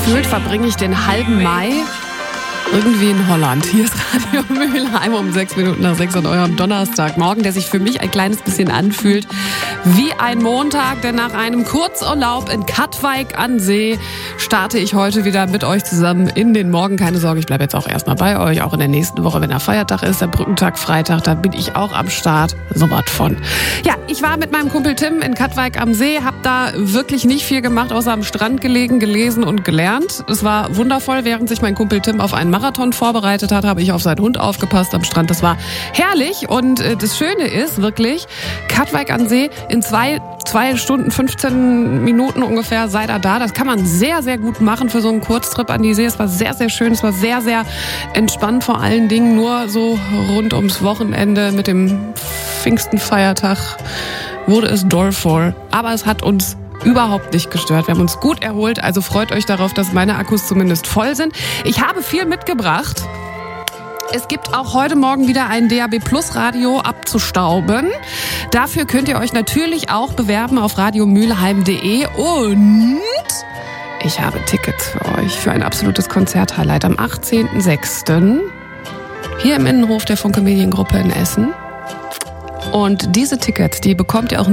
gefühlt verbringe ich den halben Mai irgendwie in Holland. Hier ist Radio Mülheim um 6 Minuten nach 6 an eurem Donnerstagmorgen, der sich für mich ein kleines bisschen anfühlt wie ein Montag, denn nach einem Kurzurlaub in Katwijk an See starte ich heute wieder mit euch zusammen in den Morgen. Keine Sorge, ich bleibe jetzt auch erstmal bei euch, auch in der nächsten Woche, wenn der Feiertag ist, der Brückentag, Freitag, da bin ich auch am Start. So was von. Ja, ich war mit meinem Kumpel Tim in Katwijk am See, habe da wirklich nicht viel gemacht, außer am Strand gelegen, gelesen und gelernt. Es war wundervoll, während sich mein Kumpel Tim auf einen Marathon vorbereitet hat, habe ich auf seinen Hund aufgepasst am Strand. Das war herrlich und das Schöne ist wirklich, Katwijk an See in 2 Stunden, 15 Minuten ungefähr seid ihr da. Das kann man sehr, sehr gut machen für so einen Kurztrip an die See. Es war sehr, sehr schön. Es war sehr, sehr entspannt vor allen Dingen. Nur so rund ums Wochenende mit dem Pfingstenfeiertag wurde es doll voll. Aber es hat uns überhaupt nicht gestört. Wir haben uns gut erholt. Also freut euch darauf, dass meine Akkus zumindest voll sind. Ich habe viel mitgebracht. Es gibt auch heute Morgen wieder ein DAB Plus Radio abzustauben. Dafür könnt ihr euch natürlich auch bewerben auf radiomülheim.de und ich habe Tickets für euch für ein absolutes Konzerthighlight am 18.06. hier im Innenhof der Funke Mediengruppe in Essen. Und diese Tickets, die bekommt ihr auch